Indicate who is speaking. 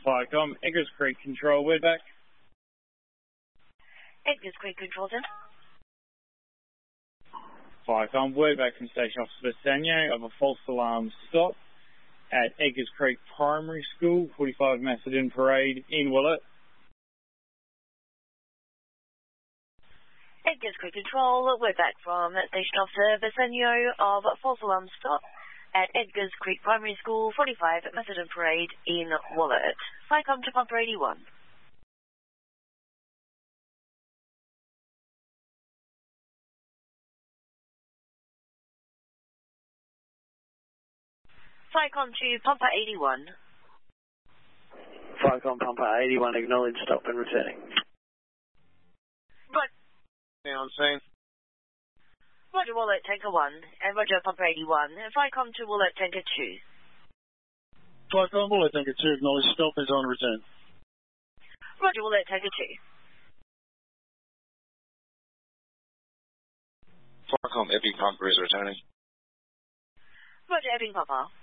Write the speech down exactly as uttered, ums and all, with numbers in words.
Speaker 1: Flycom, Eggers Creek Control, we're back.
Speaker 2: Eggers Creek Control Centre.
Speaker 1: Flycom, word back from Station Officer Bassanio of a false alarm stop at Eggers Creek Primary School, forty-five Macedon Parade in Willett.
Speaker 2: Eggers Creek Control, we're back from Station Officer Bassanio of false alarm stop at Eggers Creek Primary School, forty-five Macedon Parade in Willett. Flycom to Pumper eighty-one. Flycom to Pumper eighty-one.
Speaker 3: Flycom Pumper eighty-one, acknowledge, stop and returning.
Speaker 2: Right.
Speaker 4: Now on scene.
Speaker 2: Roger, Willett, Tanker one, and Roger, Pumper eighty-one. Flycom to Willett, Tanker two.
Speaker 4: Flycom, Willett, Tanker two, acknowledge, stop is on return.
Speaker 2: Roger, Willett, Tanker two.
Speaker 4: Flycom, Epping Pumper is returning.
Speaker 2: Roger, Epping Pumper.